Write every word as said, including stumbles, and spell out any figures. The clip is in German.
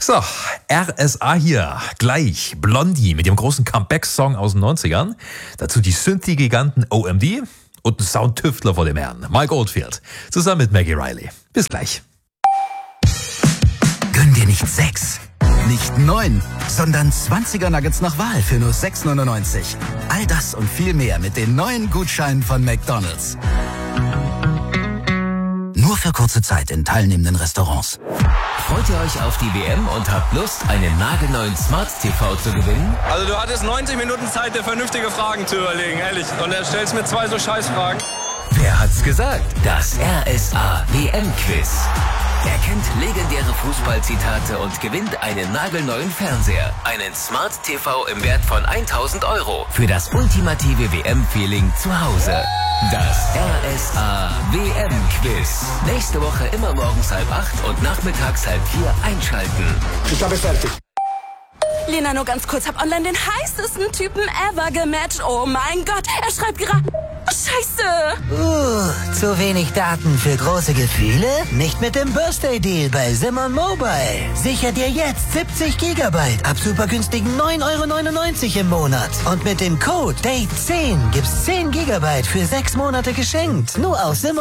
So, R S A hier, gleich Blondie mit dem großen Comeback-Song aus den neunzigern. Dazu die Synthie-Giganten O M D und ein Soundtüftler vor dem Herrn, Mike Oldfield, zusammen mit Maggie Riley. Bis gleich. Gönn dir nicht sechs, nicht neun, sondern zwanziger Nuggets nach Wahl für nur sechs neunundneunzig. All das und viel mehr mit den neuen Gutscheinen von McDonald's. Nur für kurze Zeit in teilnehmenden Restaurants. Freut ihr euch auf die W M und habt Lust, einen nagelneuen Smart T V zu gewinnen? Also du hattest neunzig Minuten Zeit, dir vernünftige Fragen zu überlegen, ehrlich. Und er stellst mir zwei so Scheißfragen. Wer hat's gesagt? Das R S A W M-Quiz. Er kennt legendäre Fußballzitate und gewinnt einen nagelneuen Fernseher. Einen Smart T V im Wert von tausend Euro. Für das ultimative W M-Feeling zu Hause. Das R S A W M-Quiz. Nächste Woche immer morgens halb acht und nachmittags halb vier einschalten. Ich habe fertig. Lena, nur ganz kurz, hab online den heißesten Typen ever gematcht. Oh mein Gott, er schreibt gerade... Oh, Scheiße! Uh, zu wenig Daten für große Gefühle? Nicht mit dem Birthday Deal bei Simon Mobile. Sicher dir jetzt siebzig Gigabyte ab super günstigen neun Euro neunundneunzig im Monat. Und mit dem Code D A T E zehn gibt's zehn Gigabyte für sechs Monate geschenkt. Nur auf Simon